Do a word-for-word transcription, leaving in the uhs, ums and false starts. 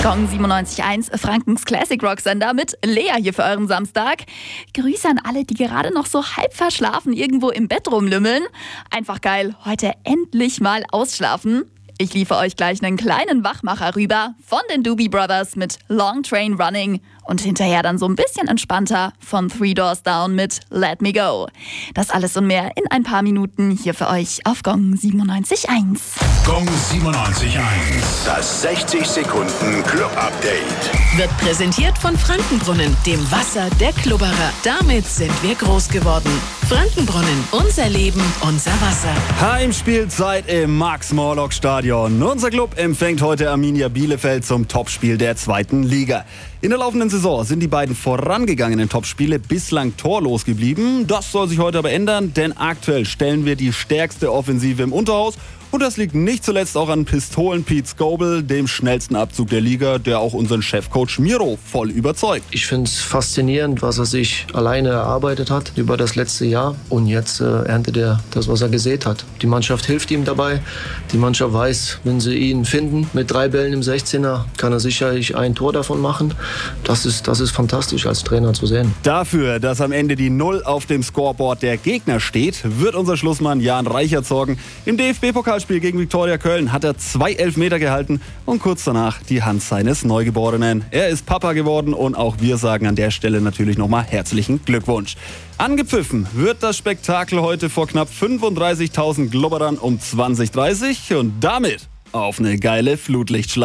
Gong siebenundneunzig Komma eins, Frankens Classic Rock Sender mit Lea hier für euren Samstag. Grüße an alle, die gerade noch so halb verschlafen irgendwo im Bett rumlümmeln. Einfach geil, heute endlich mal ausschlafen. Ich liefere euch gleich einen kleinen Wachmacher rüber von den Doobie Brothers mit Long Train Running und hinterher dann so ein bisschen entspannter von Three Doors Down mit Let Me Go. Das alles und mehr in ein paar Minuten hier für euch auf Gong siebenundneunzig Komma eins. Gong siebenundneunzig Komma eins. Das sechzig Sekunden Club Update. Wird präsentiert von Frankenbrunnen, dem Wasser der Klubberer. Damit sind wir groß geworden. Frankenbrunnen, unser Leben, unser Wasser. Heimspielzeit im Max-Morlock-Stadion. Unser Club empfängt heute Arminia Bielefeld zum Topspiel der zweiten Liga. In der laufenden Saison sind die beiden vorangegangenen Topspiele bislang torlos geblieben. Das soll sich heute aber ändern, denn aktuell stellen wir die stärkste Offensive im Unterhaus. Und das liegt nicht zuletzt auch an Pistolen-Pete Skobel, dem schnellsten Abzug der Liga, der auch unseren Chefcoach Miro voll überzeugt. Ich finde es faszinierend, was er sich alleine erarbeitet hat über das letzte Jahr. Und jetzt äh, erntet er das, was er gesät hat. Die Mannschaft hilft ihm dabei. Die Mannschaft weiß, wenn sie ihn finden, mit drei Bällen im sechzehner, kann er sicherlich ein Tor davon machen. Das ist, das ist fantastisch als Trainer zu sehen. Dafür, dass am Ende die Null auf dem Scoreboard der Gegner steht, wird unser Schlussmann Jan Reichert sorgen. Im D F B-Pokalspiel gegen Viktoria Köln hat er zwei Elfmeter gehalten und kurz danach die Hand seines Neugeborenen. Er ist Papa geworden und auch wir sagen an der Stelle natürlich nochmal herzlichen Glückwunsch. Angepfiffen wird das Spektakel heute vor knapp fünfunddreißigtausend Glubberern um zwanzig Uhr dreißig und damit auf eine geile Flutlichtschlacht.